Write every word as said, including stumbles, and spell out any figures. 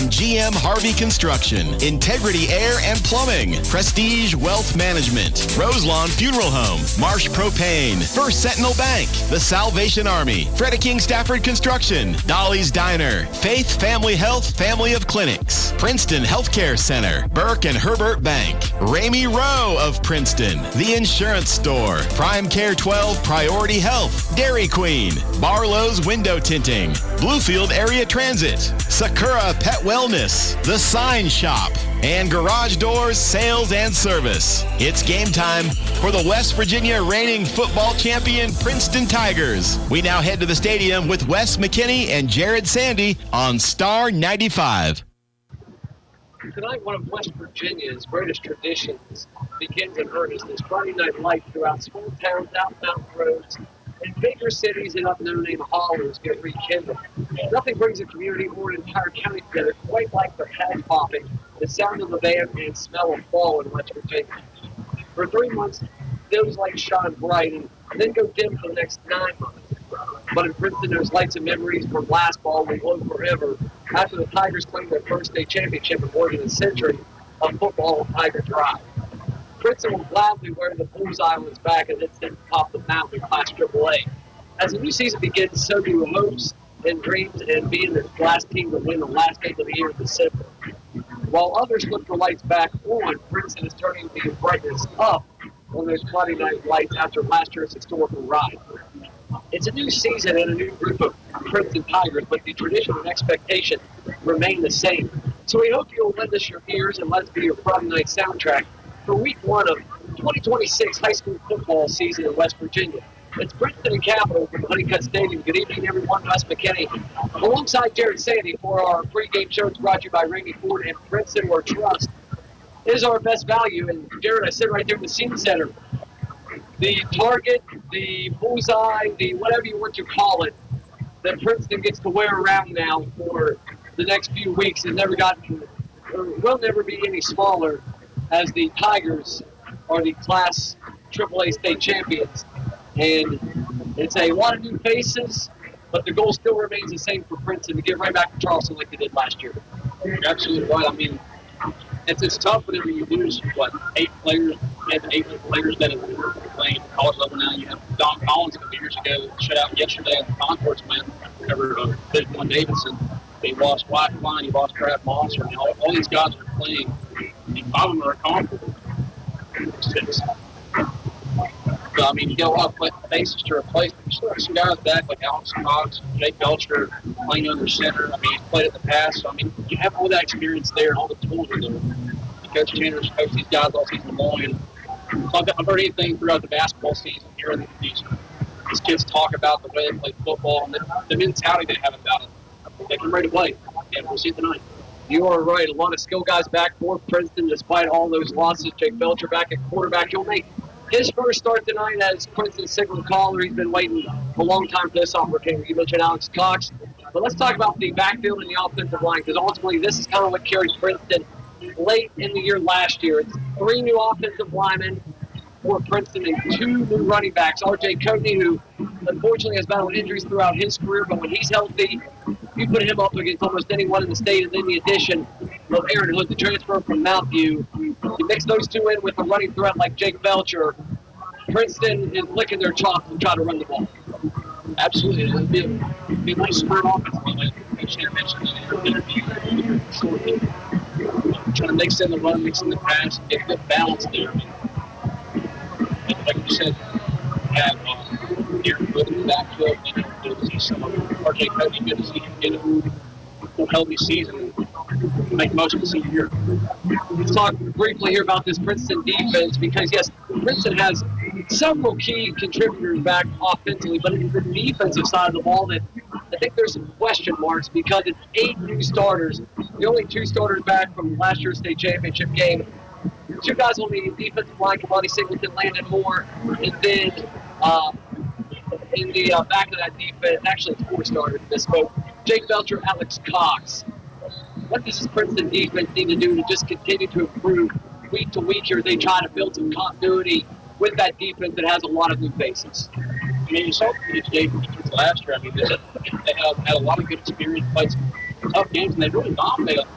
and G M Harvey Construction, Integrity Air and Plumbing, Prestige Wealth Management, Roselawn Funeral Home, Marsh Propane, First Sentinel Bank, the Salvation Army, Freddie King Stafford Construction, Dolly's Diner, Faith Family Health Family of Clinics, Princeton Healthcare Center, Burke and Herbert Bank, Ramey Rowe of Princeton, The Insurance Store, Prime Care twelve Priority Health, Dairy Queen, Barlow's Window Tinting, Bluefield Area Transit, Sakura Pet Wellness, The Sign Shop, and Garage Doors Sales and Service. It's game time for the West Virginia reigning football champion Princeton Tigers. We now head to the stadium with Wes McKinney and Jared Sandy on Star ninety-five. Tonight, one of West Virginia's greatest traditions begins in earnest as Friday night lights throughout small towns, out mountain roads, and bigger cities and up no-name hollers get rekindled. Nothing brings a community or an entire county together quite like the head popping, the sound of the band, and smell of fall in West Virginia. For three months, those lights shine bright and then go dim for the next nine months. But in Princeton, those lights and memories from last fall will glow forever after the Tigers claimed their first state championship in more than a century of football on Tiger Drive. Princeton will gladly wear the bullseye on its back as it's then top the mountain in Class triple A. As the new season begins, so do hopes and dreams and being the last team to win the last game of the year in December. While others look for lights back on, Princeton is turning the brightness up on those Friday night lights after last year's historical ride. It's a new season and a new group of Princeton Tigers, but the tradition and expectation remain the same. So we hope you'll lend us your ears and let us be your Friday night soundtrack for week one of twenty twenty-six high school football season in West Virginia. It's Princeton and Capital from Honeycutt Stadium. Good evening, everyone. Wes McKinney alongside Jared Sandy for our pregame show. It's brought to you by Ramey Ford and Princeton, where trust is our best value. And Jared, I sit right there in the scene center. The target, the bullseye, the whatever you want to call it, that Princeton gets to wear around now for the next few weeks has never gotten, or will never be any smaller, as the Tigers are the Class triple A state champions. And it's a lot of new faces, but the goal still remains the same for Princeton to get right back to Charleston like they did last year. You're absolutely right. I mean, it's, it's tough whenever you lose, what, eight players, maybe eight players that have playing college level now. You have Don Collins a couple years ago, shut out yesterday at the Concourse win over uh, Division One Davidson. He lost White Line, he lost Brad Moss. I mean, all, all these guys are playing. I mean, five of them are at Concord. Six. So, I mean, you get a lot of faces to replace. You still have some guys back like Alex Cox, Jake Belcher playing under center. I mean, he's played in the past. So, I mean, you have all that experience there and all the tools are there. Coach Chandler's coached these guys all season long. And so I've, I've heard anything throughout the basketball season, hearing these, these kids talk about the way they play football and the, the mentality they have about it. They can ready to play, and we'll see it tonight. You are right. A lot of skill guys back for Princeton despite all those losses. Jake Belcher back at quarterback. He'll make his first start tonight as Princeton's signal caller. He's been waiting a long time for this opportunity. You mentioned Alex Cox. But let's talk about the backfield and the offensive line, because ultimately this is kind of what carried Princeton late in the year last year. It's three new offensive linemen for Princeton and two new running backs. R J Coatney, who unfortunately has battled injuries throughout his career, but when he's healthy, you put him up against almost anyone in the state. And then the addition of Aaron Hood, the transfer from Mount View. You mix those two in with a running threat like Jake Belcher, Princeton is licking their chops to try to run the ball. Absolutely. It would be a, it'd be a nice smart offense. Like Shannon mentioned in the interview, trying to mix in the run, mix in the pass, get good balance there. I mean, like you said, have uh, Aaron Hood in the backfield, and good to see some of R J Coatney, good to see him get a, a healthy season and make most of the senior year. Let's talk briefly here about this Princeton defense, because, yes, Princeton has several key contributors back offensively, but it's the defensive side of the ball that I think there's some question marks, because it's eight new starters. The only two starters back from last year's state championship game. Two guys on the defensive line, Kamani Singleton, Landon Moore, and then uh, in the uh, back of that defense, actually it's four starters in this vote, Jake Belcher, Alex Cox. What does this Princeton defense need to do to just continue to improve week to week here? They try to build some continuity with that defense that has a lot of new faces. I mean, you saw the J V defense last year. I mean, they, they have had a lot of good experience, played some tough games, and they really dominated